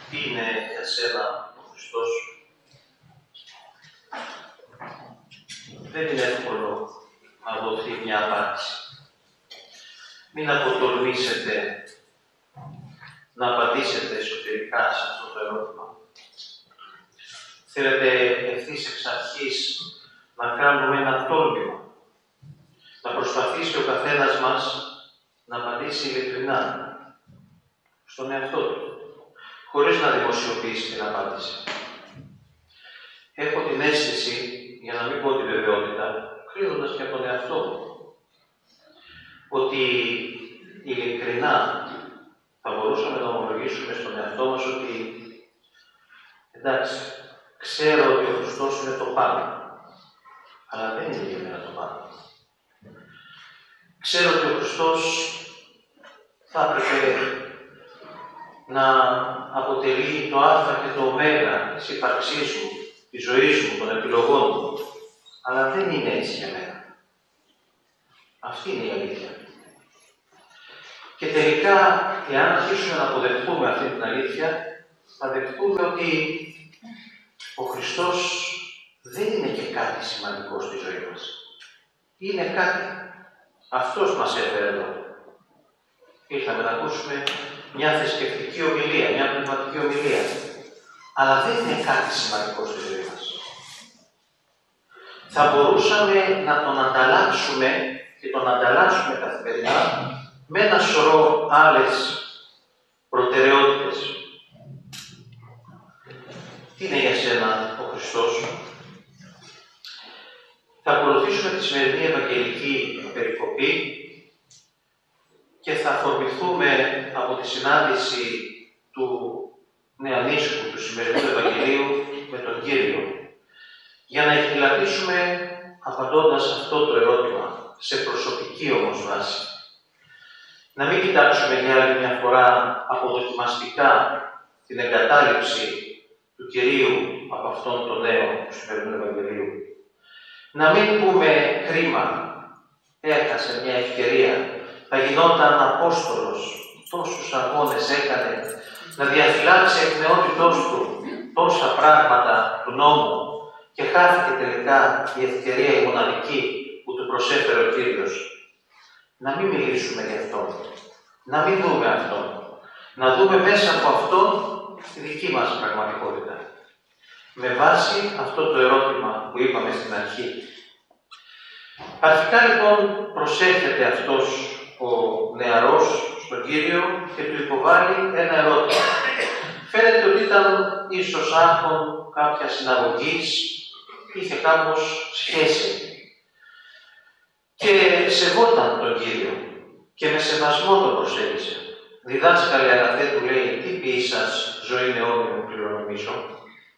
Τι είναι για σένα ο Χριστός? Δεν είναι εύκολο να δοθεί μια απάντηση. Μην αποτολμήσετε να απαντήσετε εσωτερικά σε αυτό το ερώτημα. Θέλετε ευθύς εξ αρχής να κάνουμε ένα τόλμημα, να προσπαθήσει ο καθένας μας να απαντήσει ειλικρινά στον εαυτό του, χωρίς να δημοσιοποιήσει την απάντηση. Έχω την αίσθηση, για να μην πω τη βεβαιότητα, κρίνοντας και από τον εαυτό μου, ότι ειλικρινά θα μπορούσαμε να ομολογήσουμε στον εαυτό μας ότι εντάξει, ξέρω ότι ο Χριστός είναι το πάνω, αλλά δεν είναι για μένα το πάνω. Ξέρω ότι ο Χριστός θα έπρεπε να αποτελεί το α και το ω της ύπαρξής μου, της ζωής μου, των επιλογών μου, αλλά δεν είναι έτσι για μένα. Αυτή είναι η αλήθεια. Και τελικά, εάν αρχίσουμε να αποδεχτούμε αυτή την αλήθεια, θα δεχτούμε ότι ο Χριστός δεν είναι και κάτι σημαντικό στη ζωή μας. Είναι κάτι. Αυτός μας έφερε εδώ. Ήρθαμε να ακούσουμε μια θρησκευτική ομιλία, μια πνευματική ομιλία. Αλλά δεν είναι κάτι σημαντικό στη ζωή μας. Θα μπορούσαμε να τον ανταλλάξουμε και τον ανταλλάσσουμε καθημερινά με ένα σωρό άλλες προτεραιότητες. Τι είναι για σένα ο Χριστός? Θα ακολουθήσουμε τη σημερινή Ευαγγελική περικοπή και θα αφορμηθούμε από τη συνάντηση του νεανίσκου του σημερινού Ευαγγελίου με τον Κύριο, για να εκδηλατήσουμε απαντώντας αυτό το ερώτημα, σε προσωπική όμως βάση. Να μην κοιτάξουμε για άλλη μια φορά αποδοκιμαστικά την εγκατάλειψη του Κυρίου από αυτόν τον νέο του σημερινού Ευαγγελίου. Να μην πούμε κρίμα, έχασε μια ευκαιρία, θα γινόταν Απόστολος, τόσους αγώνες έκανε, να διαφυλάξει εκ νεότητός του τόσα πράγματα του νόμου και χάθηκε τελικά η ευκαιρία η μοναδική που του προσέφερε ο Κύριος. Να μην μιλήσουμε γι' αυτό, να μην δούμε αυτό, να δούμε μέσα από αυτό τη δική μας πραγματικότητα. Με βάση αυτό το ερώτημα που είπαμε στην αρχή. Αρχικά λοιπόν προσέρχεται αυτός ο νεαρός στον Κύριο και του υποβάλλει ένα ερώτημα. Φαίνεται ότι ήταν ίσως άρχον κάποια συναγωγής, είχε κάπως σχέση. Και σεβόταν τον Κύριο και με σεβασμό τον προσέγγισε. Διδάσκαλε αγαθέ, του λέει, τι ποιή σας ζωή αιώνιου μου κληρονομήσω.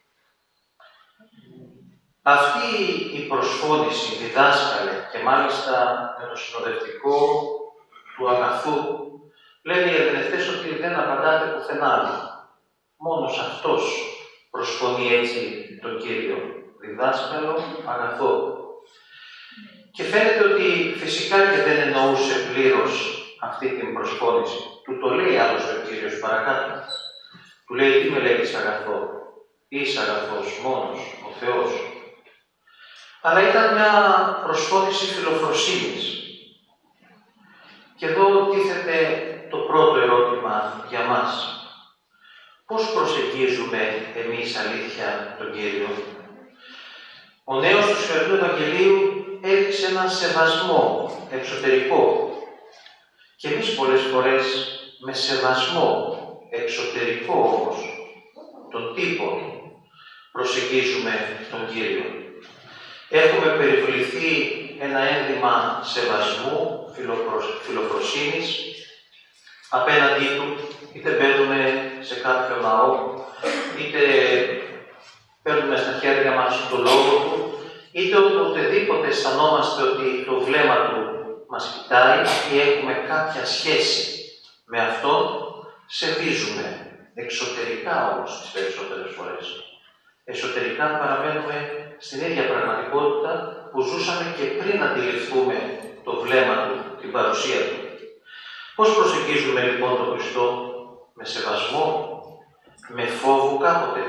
Αυτή η προσφώνηση, διδάσκαλε, και μάλιστα με το συνοδευτικό του αγαθού, λένε οι ερμηνευτές ότι δεν απαντάτε πουθενά άλλο. Μόνος αυτός προσφωνεί έτσι τον Κύριο, διδάσκαλο, αγαθό. Και φαίνεται ότι φυσικά και δεν εννοούσε πλήρως αυτή την προσφώνηση. Του το λέει άλλωστε ο Κύριος παρακάτω. Του λέει, τι με λέγεις αγαθό? Είσαι αγαθός μόνος, ο Θεός. Αλλά ήταν μια προσφώνηση φιλοφροσύνης. Και εδώ τίθεται το πρώτο ερώτημα για μας. Πώς προσεγγίζουμε εμείς αλήθεια τον Κύριο? Ο νέος του σημερινού Ευαγγελίου έδειξε έναν σεβασμό εξωτερικό. Και εμείς πολλές φορές με σεβασμό εξωτερικό όμως, τον τύπο, προσεγγίζουμε τον Κύριο. Έχουμε περιβληθεί ένα ένδυμα σεβασμού, φιλοφροσύνης απέναντί του, είτε μπαίνουμε σε κάποιο ναό, είτε παίρνουμε στα χέρια μας το λόγο του, είτε οποτεδήποτε αισθανόμαστε ότι το βλέμμα του μας κοιτάει ή έχουμε κάποια σχέση με αυτόν, σεβίζουμε. Εξωτερικά όμως τις περισσότερες φορές. Εσωτερικά παραμένουμε στην ίδια πραγματικότητα που ζούσαμε και πριν αντιληφθούμε το βλέμμα του, την παρουσία του. Πώς προσεγγίζουμε λοιπόν τον Χριστό? Με σεβασμό, με φόβο, φόβου κάποτε.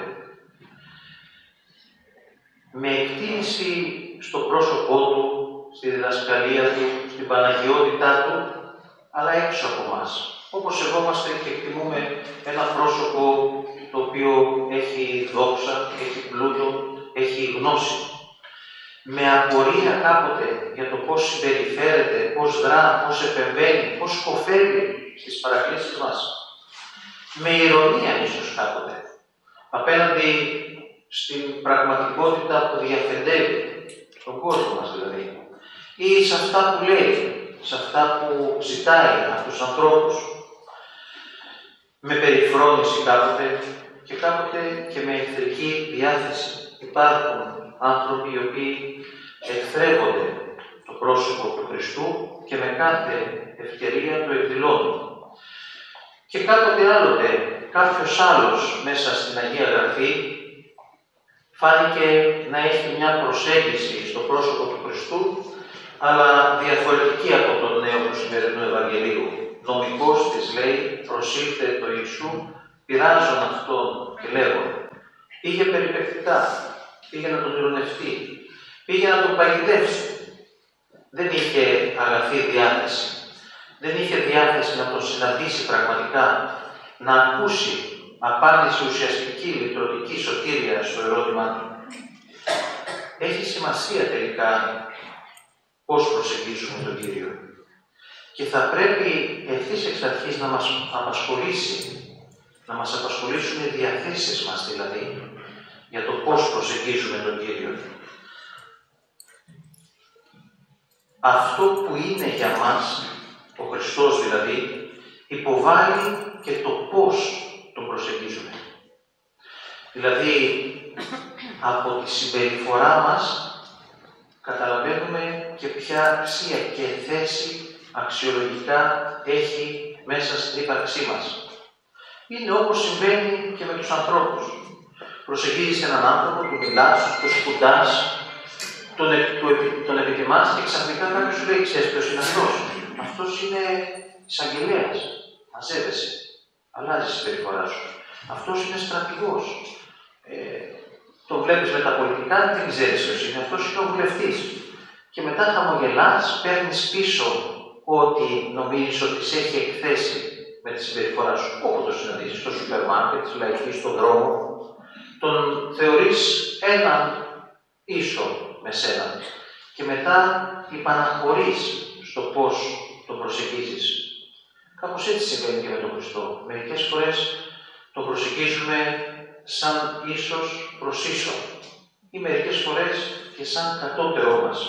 Με εκτίμηση στο πρόσωπό του, στη διδασκαλία του, στην παναγιότητά του, αλλά έξω από μας. Όπως σεβόμαστε και εκτιμούμε ένα πρόσωπο το οποίο έχει δόξα, έχει πλούτο, έχει γνώση. Με απορία κάποτε για το πώς συμπεριφέρεται, πώς δρά, πώς επεμβαίνει, πώς σκοφεύει στις παρακλήσεις μας. Με ηρωνία ίσως κάποτε, απέναντι στην πραγματικότητα που διαφεντεύει, στον κόσμο μας δηλαδή, ή σε αυτά που λέει, σε αυτά που ζητάει από τους ανθρώπους. Με περιφρόνηση κάποτε και κάποτε και με εχθρική διάθεση. Υπάρχουν άνθρωποι οι οποίοι εχθρεύονται το πρόσωπο του Χριστού και με κάθε ευκαιρία το εκδηλώνουν. Και κάποτε άλλοτε κάποιος άλλος μέσα στην Αγία Γραφή φάνηκε να έχει μια προσέγγιση στο πρόσωπο του Χριστού, αλλά διαφορετική από τον νέο του σημερινού Ευαγγελίου. Νομικός της λέει, προσήλθε το Ιησού, πειράζον αυτόν και λέγον. Πήγε περιπεκτικά, πήγε να τον ειρωνευτεί, πήγε να τον παγιδεύσει. Δεν είχε αγαθή διάθεση. Δεν είχε διάθεση να τον συναντήσει πραγματικά, να ακούσει απάντηση ουσιαστική, λυτρωτική σωτήρια στο ερώτημά του. Έχει σημασία τελικά πώς προσεγγίζουμε τον Κύριο. Και θα πρέπει ευθύς εξ αρχής να μας απασχολήσει, να μας απασχολήσουν οι διαθέσεις μας δηλαδή, για το πώς προσεγγίζουμε τον Κύριο. Αυτό που είναι για μας, ο Χριστός δηλαδή, υποβάλλει και το πώς τον προσεγγίζουμε. Δηλαδή, από τη συμπεριφορά μας καταλαβαίνουμε και ποια αξία και θέση αξιολογικά έχει μέσα στην ύπαρξή μας. Είναι όπως συμβαίνει και με τους ανθρώπους. Προσεγγίζεις έναν άνθρωπο, του μιλάς, του σπουντάς, τον επιτιμάς και ξαφνικά κάποιος σου λέει: ξέρεις ποιος είναι αυτός? Αυτός είναι εισαγγελέας. Μαζεύεσαι. Αλλάζεις τη συμπεριφορά σου. Αυτός είναι στρατηγός. Το βλέπεις με τα πολιτικά, δεν ξέρεις ποιος είναι. Αυτός είναι ο βουλευτής. Και μετά χαμογελάς, παίρνεις πίσω ό,τι νομίζεις ότι σε έχει εκθέσει με τη συμπεριφορά σου. Όπου το συναντήσεις, στο σούπερ μάρκετ, στη λαϊκή, στον δρόμο, τον θεωρείς έναν ίσο με σένα. Και μετά υπαναχωρείς στο πώς τον προσεγγίζεις. Κάπως έτσι συμβαίνει και με τον Χριστό. Μερικές φορές τον προσεγγίζουμε σαν ίσος προς ίσο ή μερικές φορές και σαν κατώτερό μας.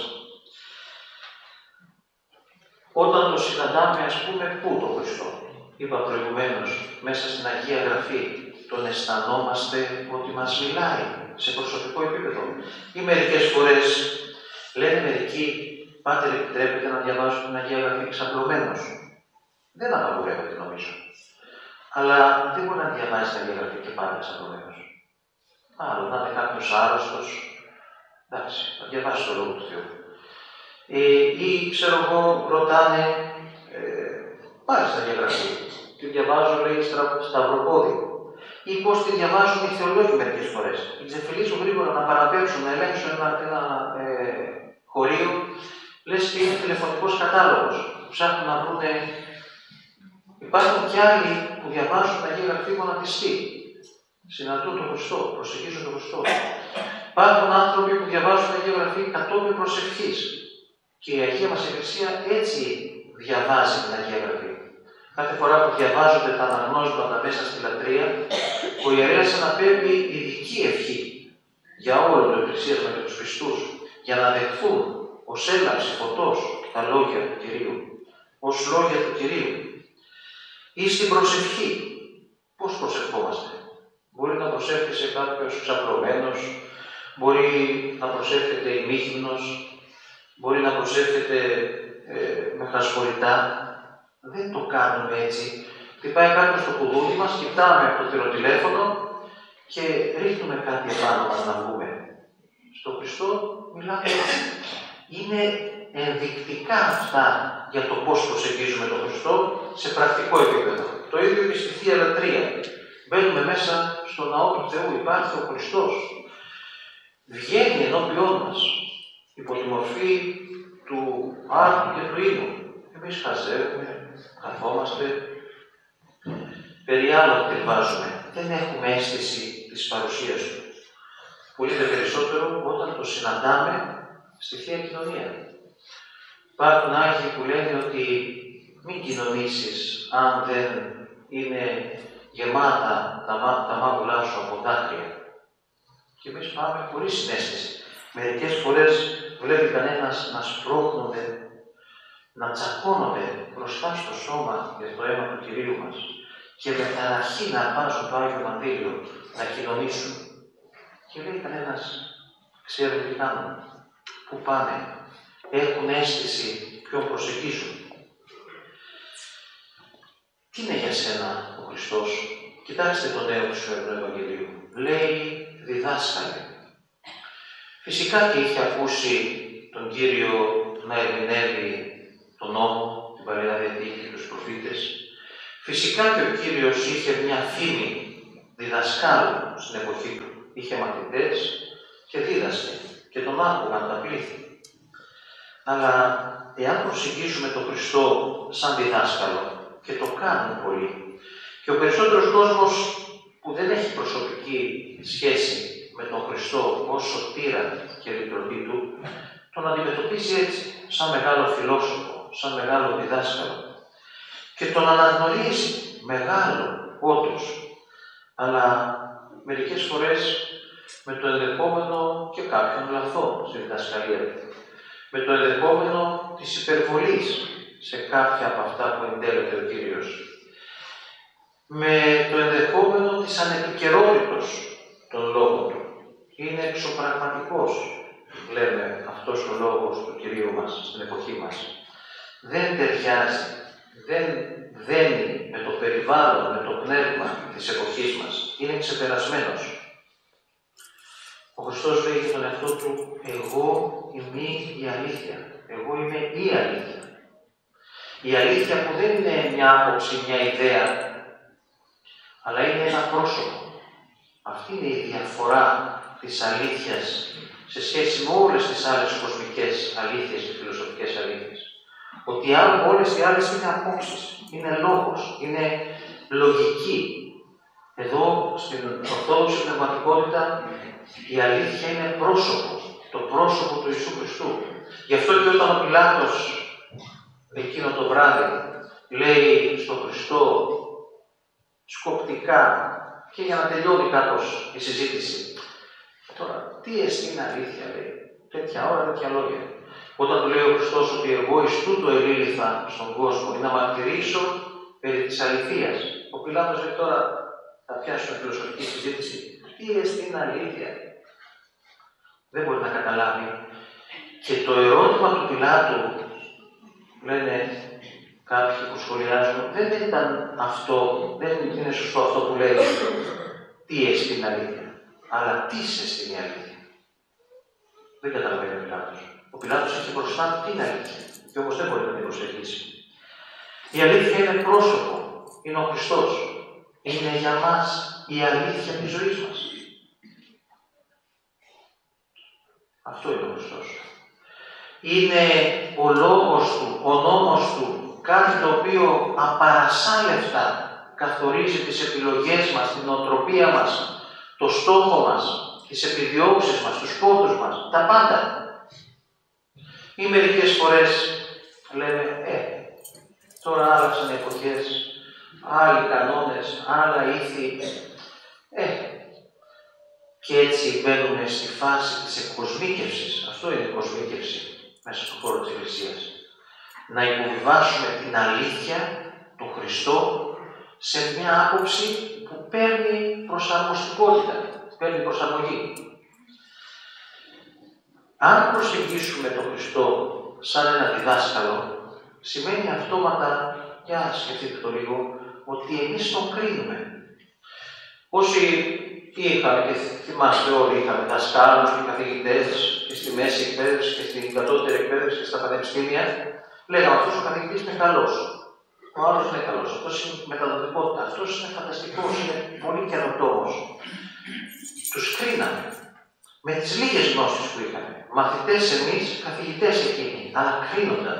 Όταν το συναντάμε, ας πούμε, πού τον Χριστό? Είπα προηγουμένως, μέσα στην Αγία Γραφή, τον αισθανόμαστε ότι μας μιλάει σε προσωπικό επίπεδο. Ή μερικές φορές λένε μερικοί: Πάτερ, επιτρέπετε να διαβάζω την Αγία Γραφή ξαπλωμένος? Δεν απαγορεύεται νομίζω. Αλλά δεν μπορεί να διαβάζει την Αγία Γραφή και πάντα ξαπλωμένος. Άλλο να είναι κάποιος άρρωστος. Εντάξει, θα διαβάσει το Λόγο του Θεού. Ή ξέρω εγώ, ρωτάνε, πάρε στην Αγία Γραφή. Τη διαβάζω, λέει, σταυροπόδι. Ή πώς τη διαβάζουν οι θεολόγοι μερικές φορές. Την ξεφυλίσουν γρήγορα να παραπέμψουν, να ελέγξουν ένα χωρίο. Λες και είναι τηλεφωνικός κατάλογος. Ψάχνουν να βρουν. Υπάρχουν και άλλοι που διαβάζουν την Αγία Γραφή γονατιστή. Συναντούν τον Χριστό, προσεγγίζουν τον Χριστό. Υπάρχουν άνθρωποι που διαβάζουν την Αγία Γραφή κατόπιν προσευχής. Και η Αγία μας Εκκλησία έτσι διαβάζει την Αγία Γραφή. Κάθε φορά που διαβάζονται τα αναγνώσματα μέσα στη λατρεία, ο ιερέας αναπέμπει ειδική ευχή για όλο το εκκλησίασμα και τους πιστούς, για να δεχθούν ως έλαψη φωτός τα λόγια του Κυρίου, ως λόγια του Κυρίου. Ή στην προσευχή. Πώς προσευχόμαστε? Μπορεί να προσεύχεσαι κάποιος ξαπλωμένος, μπορεί να προσεύχεται ημίχυμνος, μπορεί να προσεύχεται με χασπορητά. Δεν το κάνουμε έτσι. Χτυπάει κάποιος στο κουδούνι μας, κοιτάμε το τηλέφωνο και ρίχνουμε κάτι επάνω μας να βγούμε. Στο Χριστό μιλάμε. Είναι ενδεικτικά αυτά για το πώς προσεγγίζουμε τον Χριστό σε πρακτικό επίπεδο. Το ίδιο και στη Θεία Λατρεία. Μπαίνουμε μέσα στο ναό του Θεού υπάρχει ο Χριστός. Βγαίνει ενώπιόν μας υπό τη μορφή του άρτου και του ίνου. Εμείς χαζεύουμε, καθόμαστε, περί άλλων κρυβάζουμε. Δεν έχουμε αίσθηση της παρουσίας του. Πολύ δε περισσότερο όταν το συναντάμε στη Θεία Κοινωνία. Υπάρχουν Άγιοι που λένε ότι μην κοινωνήσεις αν δεν είναι γεμάτα τα μάγουλά σου από δάκρυα. Και εμείς πάμε χωρίς συναίσθηση. Μερικές φορές βλέπει κανένας να σπρώχνονται, να τσακώνονται μπροστά στο σώμα για το αίμα του Κυρίου μας και με ταραχή να βάζουν το Άγιο Μαντήλιο να κοινωνήσουν. Και λέει κανένας, ξέρουν τι κάνουν, πού πάνε, έχουν αίσθηση ποιον προσεγγίζουν. Τι είναι για σένα ο Χριστός? Κοιτάξτε το νέο του Σημερινού Ευαγγελίου. Λέει διδάσκαλε. Φυσικά και είχε ακούσει τον Κύριο να ερμηνεύει τον νόμο, την Παλαιά Διαθήκη και τους προφήτες. Φυσικά και ο Κύριος είχε μια φήμη διδασκάλου στην εποχή του. Είχε μαθητές και δίδασκε και τον άκουγαν τα πλήθη. Αλλά εάν προσεγγίσουμε τον Χριστό σαν διδάσκαλο, και το κάνουν πολλοί, και ο περισσότερος κόσμος που δεν έχει προσωπική σχέση με τον Χριστό ως σωτήρα και λυτρωτή του, τον αντιμετωπίζει έτσι, σαν μεγάλο φιλόσοφο, σαν μεγάλο διδάσκαλο. Και τον αναγνωρίζει μεγάλο, όντως, αλλά μερικές φορές με το ενδεχόμενο και κάποιων λαθών στη διδασκαλία του. Με το ενδεχόμενο της υπερβολής σε κάποια από αυτά που εντέλεται ο Κύριος. Με το ενδεχόμενο της ανεπικαιρότητος των λόγων του. Είναι εξωπραγματικός, λέμε, αυτός ο λόγος του Κυρίου μας στην εποχή μας. Δεν ταιριάζει, δεν δένει με το περιβάλλον, με το πνεύμα της εποχής μας. Είναι ξεπερασμένος. Ο Χριστός λέει για τον εαυτό του, εγώ είμαι η αλήθεια. Εγώ είμαι η αλήθεια. Η αλήθεια που δεν είναι μια άποψη, μια ιδέα, αλλά είναι ένα πρόσωπο. Αυτή είναι η διαφορά της αλήθειας σε σχέση με όλες τις άλλες κοσμικές αλήθειες και φιλοσοφικές αλήθειες. Ότι όλες οι άλλες είναι απόψεις, είναι λόγος, είναι λογική. Εδώ στην Ορθόδοξη πνευματικότητα η αλήθεια είναι πρόσωπο, το πρόσωπο του Ιησού Χριστού. Γι' αυτό και όταν ο Πιλάτος εκείνο το βράδυ λέει στον Χριστό σκοπτικά και για να τελειώνει κάπως η συζήτηση. Τώρα, τι εστίν αλήθεια, λέει, τέτοια ώρα, τέτοια λόγια. Όταν του λέει ο Χριστός ότι εγώ εις τούτο ελήλυθα στον κόσμο ή να μαρτυρήσω περί της αληθείας. Ο Πιλάτος λέει τώρα, θα πιάσουμε φιλοσοφική συζήτηση. Τι εστίν αλήθεια. Δεν μπορεί να καταλάβει. Και το ερώτημα του Πιλάτου, λένε κάποιοι που σχολιάζουν, δεν ήταν αυτό, δεν είναι σωστό αυτό που λέει τι εστίν αλήθεια, αλλά τι εστίν η αλήθεια. Δεν καταλαβαίνει ο Πιλάτος. Ο Πιλάτος έχει μπροστά την αλήθεια και όμως δεν μπορεί να την προσεγγίσει. Η αλήθεια είναι πρόσωπο, είναι ο Χριστός. Είναι για μας η αλήθεια της ζωής μας. Αυτό είναι ο Χριστός. Είναι ο λόγος του, ο νόμος του, κάτι το οποίο απαρασάλευτα καθορίζει τις επιλογές μας, την νοοτροπία μας, το στόχο μας, τις επιδιώξεις μας, τους πόθους μας, τα πάντα. Ή μερικές φορές λέμε, τώρα άλλαξαν οι εποχές, άλλοι κανόνες, άλλα ήθη, και έτσι μπαίνουμε στη φάση της εκκοσμίκευσης. Αυτό είναι η κοσμίκευση μέσα στον χώρο της Εκκλησίας. Να υποβιβάσουμε την αλήθεια, τον Χριστό, σε μια άποψη που παίρνει προσαρμοστικότητα, παίρνει προσαρμογή. Αν προσεγγίσουμε τον Χριστό σαν ένα διδάσκαλο, σημαίνει αυτόματα, για σκεφτείτε το λίγο, ότι εμείς τον κρίνουμε. Όσοι είχαμε, και θυμάστε όλοι, είχαμε δασκάλους και καθηγητές και στη μέση εκπαίδευση και στην κατώτερη εκπαίδευση και στα πανεπιστήμια, λέγαμε αυτός ο καθηγητής είναι καλός. Ο άλλος είναι καλός. Αυτός είναι μεταδοτικότητα. Αυτός είναι φανταστικός. Είναι πολύ καινοτόμος. με τις λίγες γνώσεις που είχαμε. Μαθητές εμείς, καθηγητές εκείνοι, αλλά κρίνονταν.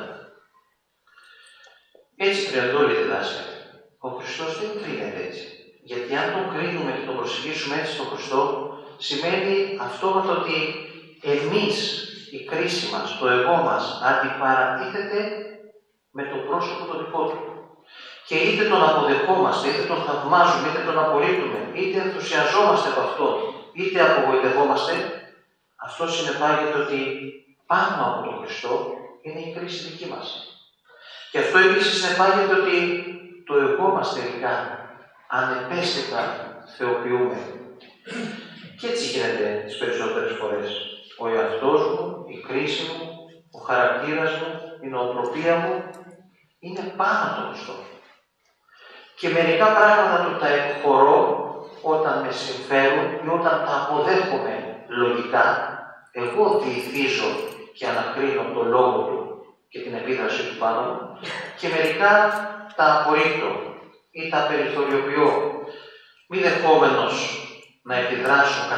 Έτσι κρίνονται όλοι οι διδάσκαλοι. Ο Χριστός δεν κρίνεται έτσι. Γιατί αν τον κρίνουμε και τον προσεγγίσουμε έτσι στον Χριστό, σημαίνει αυτόματα ότι εμείς, η κρίση μας, το εγώ μας, αντιπαρατίθεται με το πρόσωπο το δικό του. Και είτε τον αποδεχόμαστε, είτε τον θαυμάζουμε, είτε τον απορρίπτουμε, είτε ενθουσιαζόμαστε από αυτό, είτε απογοητευόμαστε, αυτό συνεπάγεται ότι πάνω από τον Χριστό είναι η κρίση δική μας. Και αυτό επίσης συνεπάγεται ότι το εγώ μας τελικά ανεπαίσθητα θεοποιούμε. Και έτσι γίνεται τις περισσότερες φορές. Ο εαυτός μου, η κρίση μου, ο χαρακτήρας μου, η νοοτροπία μου είναι πάνω από τον Χριστό. Και μερικά πράγματα του τα εκχωρώ όταν με συμφέρουν ή όταν τα αποδέχομαι λογικά. Εγώ διηθίζω και ανακρίνω το λόγο του και την επίδραση του πάνω μου και μερικά τα απορρίπτω ή τα περιθωριοποιώ, μη δεχόμενος να επιδράσω